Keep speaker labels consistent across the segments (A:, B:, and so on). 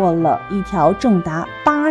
A: 获了一条重达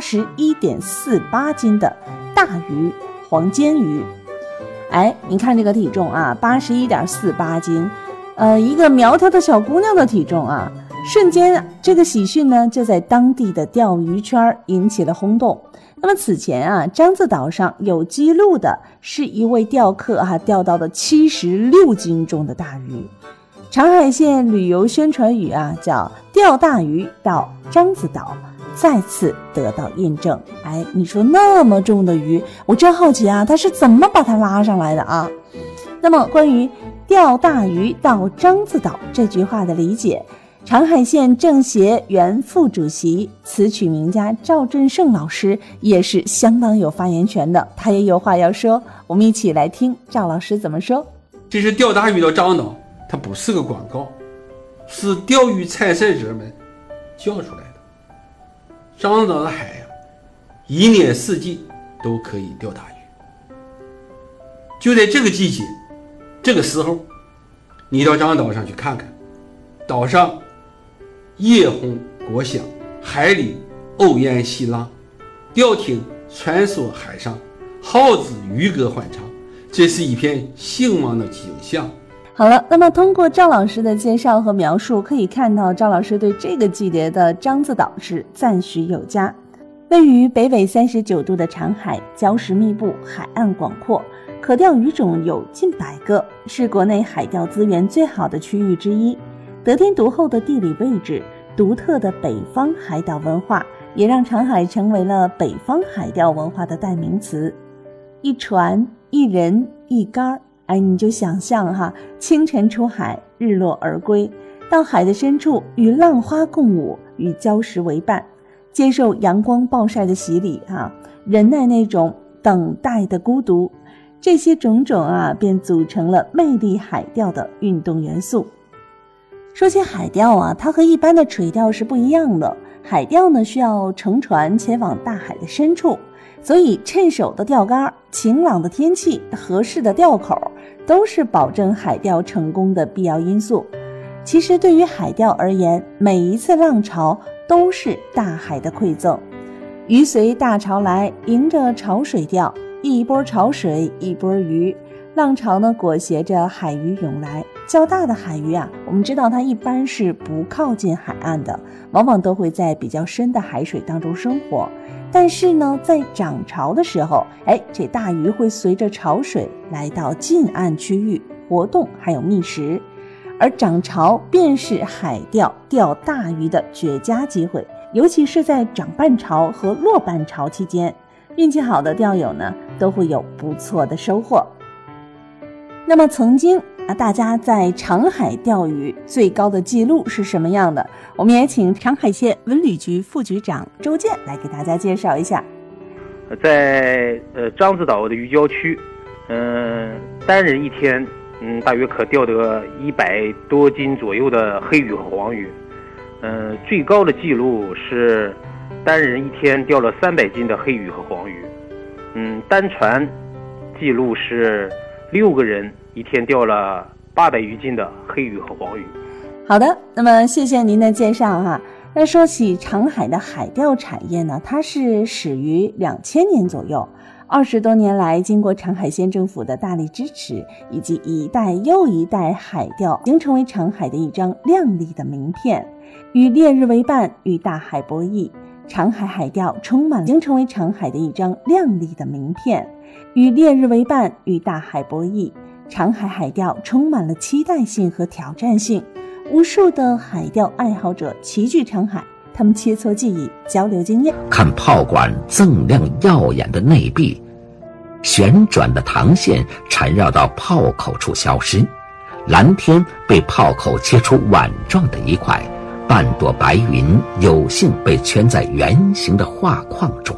A: 81.48斤的大鱼黄尖鱼。你看这个体重啊，81.48斤，一个苗条的小姑娘的体重啊，瞬间这个喜讯呢就在当地的钓鱼圈引起了轰动。那么此前啊，獐子岛上有记录的是一位钓客钓到了76斤重的大鱼。长海县旅游宣传语叫钓大鱼到獐子岛，再次得到印证。你说那么重的鱼，我真好奇他是怎么把它拉上来的啊？那么关于钓大鱼到獐子岛这句话的理解，长海县政协原副主席词曲名家赵振胜老师也是相当有发言权的，他也有话要说，我们一起来听赵老师怎么说。
B: 这是钓大鱼到獐岛，它不是个广告，是钓鱼参赛者们叫出来的。獐岛的海一年四季都可以钓大鱼，就在这个季节这个时候，你到獐岛上去看看，岛上夜红国响，海里鸥雁戏浪，钓艇穿梭海上，号子渔歌欢唱，这是一片兴旺的景象。
A: 好了，那么通过赵老师的介绍和描述，可以看到赵老师对这个季节的獐子岛是赞许有加。位于北纬39度的长海，礁石密布，海岸广阔，可钓鱼种有近100个，是国内海钓资源最好的区域之一。得天独厚的地理位置，独特的北方海岛文化，也让长海成为了北方海钓文化的代名词。一船一人一竿，你就想象清晨出海，日落而归，到海的深处与浪花共舞，与礁石为伴，接受阳光暴晒的洗礼忍耐那种等待的孤独，这些种种便组成了魅力海钓的运动元素。说起海钓它和一般的垂钓是不一样的。海钓呢需要乘船前往大海的深处，所以趁手的钓竿、晴朗的天气、合适的钓口，都是保证海钓成功的必要因素。其实对于海钓而言，每一次浪潮都是大海的馈赠。鱼随大潮来，迎着潮水钓，一波潮水一波鱼，浪潮呢裹挟着海鱼涌来。较大的海鱼我们知道它一般是不靠近海岸的，往往都会在比较深的海水当中生活。但是呢，在涨潮的时候，这大鱼会随着潮水来到近岸区域活动，还有觅食。而涨潮便是海钓钓大鱼的绝佳机会，尤其是在涨半潮和落半潮期间，运气好的钓友呢，都会有不错的收获。那么曾经大家在长海钓鱼最高的记录是什么样的？我们也请长海县文旅局副局长周健来给大家介绍一下。
C: 在獐子岛的鱼礁区，单人一天大约可钓得100多斤左右的黑鱼和黄鱼。最高的记录是单人一天钓了300斤的黑鱼和黄鱼。单船记录是6个人一天钓了800余斤的黑鱼和黄鱼。
A: 好的，那么谢谢您的介绍那说起长海的海钓产业呢，它是始于2000年左右，20多年来，经过长海县政府的大力支持，以及一代又一代海钓，已经成为长海的一张亮丽的名片。与烈日为伴，与大海博弈，长海海钓已经成为长海的一张亮丽的名片。与烈日为伴，与大海博弈，长海海钓充满了期待性和挑战性。无数的海钓爱好者齐聚长海，他们切磋技艺，交流经验。
D: 看炮管锃亮耀眼的内壁，旋转的膛线缠绕到炮口处消失，蓝天被炮口切出碗状的一块，半朵白云有幸被圈在圆形的画框中。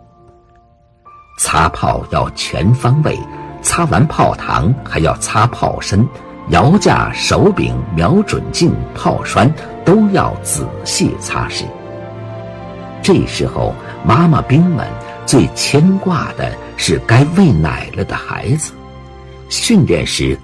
D: 擦炮要全方位，擦完炮膛还要擦炮身，摇架、手柄、瞄准镜、炮栓都要仔细擦拭。这时候，妈妈兵们最牵挂的是该喂奶了的孩子。训练时